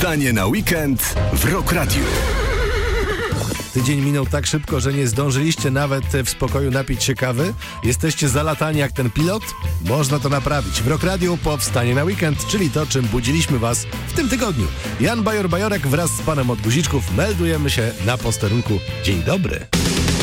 Powstanie na weekend w Rock Radio. Tydzień minął tak szybko, że nie zdążyliście nawet w spokoju napić się kawy? Jesteście zalatani jak ten pilot? Można to naprawić. W Rock Radio Powstanie na weekend, czyli to, czym budziliśmy was w tym tygodniu. Jan Bajor-Bajorek wraz z panem od guziczków meldujemy się na posterunku. Dzień dobry.